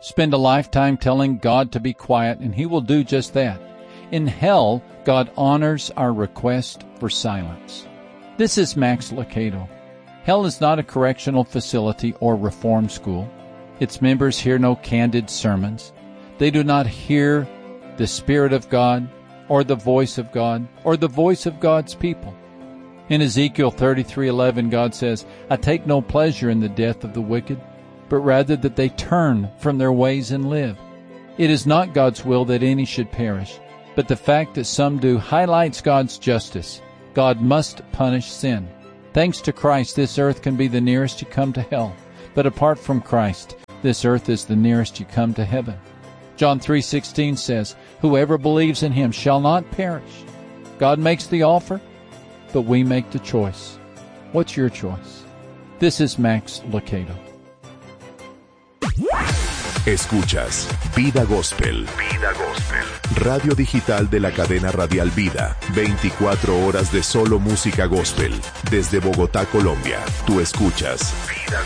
spend a lifetime telling God to be quiet, and He will do just that. In hell, God honors our request for silence. This is Max Lucado. Hell is not a correctional facility or reform school. Its members hear no candid sermons. They do not hear the Spirit of God, or the voice of God, or the voice of God's people. In Ezekiel 33:11, God says, I take no pleasure in the death of the wicked, but rather that they turn from their ways and live. It is not God's will that any should perish, but the fact that some do highlights God's justice. God must punish sin. Thanks to Christ, this earth can be the nearest you come to hell, but apart from Christ, this earth is the nearest you come to heaven. John 3:16 says, whoever believes in Him shall not perish. God makes the offer, but we make the choice. What's your choice? This is Max Lucado. Escuchas Vida Gospel. Vida Gospel. Radio digital de la cadena radial Vida. 24 horas de solo música gospel. Desde Bogotá, Colombia. Tú escuchas Vida